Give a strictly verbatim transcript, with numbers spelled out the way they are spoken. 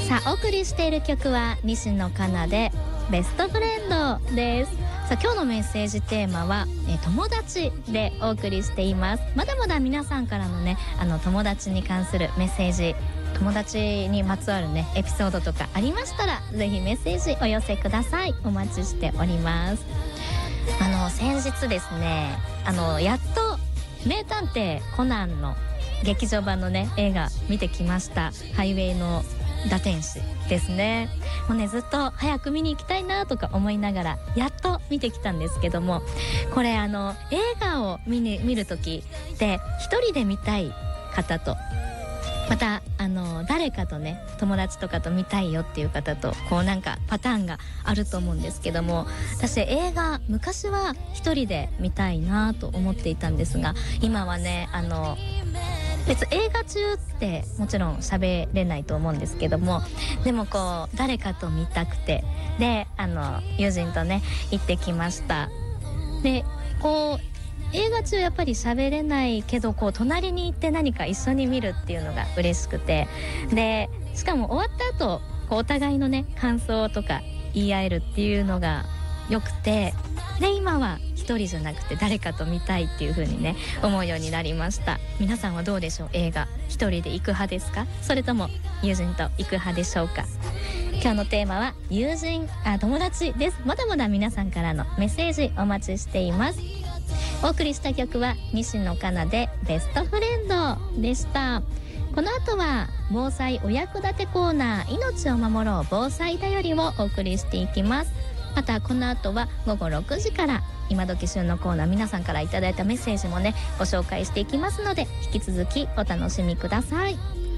さあお送りしている曲は西野カナでベストフレンドです。さあ今日のメッセージテーマはえ友達でお送りしています。まだまだ皆さんからのねあの友達に関するメッセージ、友達にまつわるねエピソードとかありましたらぜひメッセージお寄せください。お待ちしております。あの先日ですねあのやっと名探偵コナンの劇場版のね映画見てきました。ハイウェイの打天使ですね。もうねずっと早く見に行きたいなとか思いながらやっと見てきたんですけども、これあの映画を見に見るときって一人で見たい方とまたあの誰かとね友達とかと見たいよっていう方とこうなんかパターンがあると思うんですけども、私映画昔は一人で見たいなと思っていたんですが、今はねあの別映画中ってもちろん喋れないと思うんですけども、でもこう誰かと見たくてであの友人とね行ってきました。でこう映画中やっぱり喋れないけどこう隣に行って何か一緒に見るっていうのが嬉しくて、でしかも終わった後こうお互いのね感想とか言い合えるっていうのがよくて、で今は一人じゃなくて誰かと見たいっていう風にね思うようになりました。皆さんはどうでしょう？映画一人で行く派ですか？それとも友人と行く派でしょうか？今日のテーマは友人あ友達です。まだまだ皆さんからのメッセージお待ちしています。お送りした曲は西野カナでベストフレンドでした。この後は防災お役立てコーナー、命を守ろう防災だよりをお送りしていきます。またこの後はごごろくじから今時旬のコーナー、皆さんからいただいたメッセージもねご紹介していきますので引き続きお楽しみください。